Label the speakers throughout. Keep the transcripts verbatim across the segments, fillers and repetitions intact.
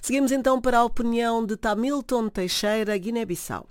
Speaker 1: Seguimos então para a opinião de Tamilton Teixeira, Guiné-Bissau.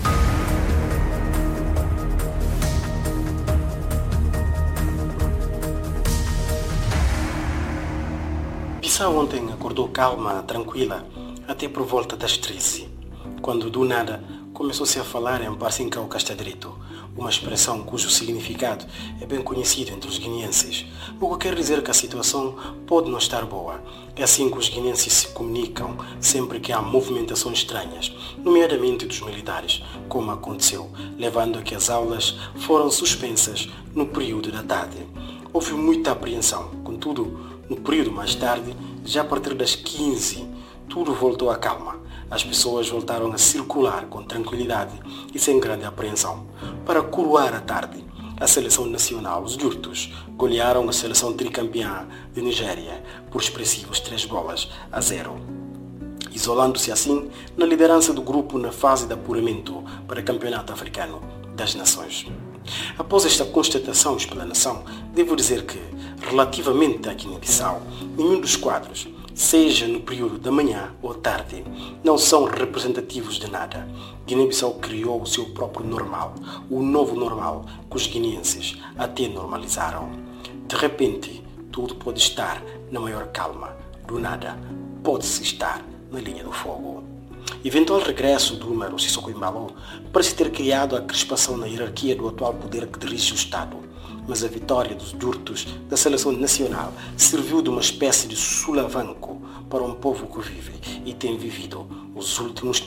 Speaker 2: Bissau ontem acordou calma, tranquila, até por volta das treze, quando do nada começou-se a falar em Parcincão Castadrito, uma expressão cujo significado é bem conhecido entre os guineenses, o que quer dizer que a situação pode não estar boa. É assim que os guineenses se comunicam sempre que há movimentações estranhas, nomeadamente dos militares, como aconteceu, levando a que as aulas foram suspensas no período da tarde. Houve muita apreensão, contudo, no período mais tarde, já a partir das quinze, tudo voltou à calma. As pessoas voltaram a circular com tranquilidade e sem grande apreensão. Para coroar a tarde, a seleção nacional, os Jurtos, golearam a seleção tricampeã de Nigéria por expressivos três bolas a zero, isolando-se assim na liderança do grupo na fase de apuramento para o Campeonato Africano das Nações. Após esta constatação e explanação, devo dizer que, relativamente à Guiné-Bissau, nenhum dos quadros, seja no período da manhã ou tarde, não são representativos de nada. Guiné-Bissau criou o seu próprio normal, o novo normal que os guineenses até normalizaram. De repente, tudo pode estar na maior calma. Do nada, pode-se estar na linha do fogo. Eventual regresso do número Sissoko Embaló parece ter criado a crispação na hierarquia do atual poder que dirige o Estado, mas a vitória dos Jurtos da seleção nacional serviu de uma espécie de sulavanco para um povo que vive e tem vivido os últimos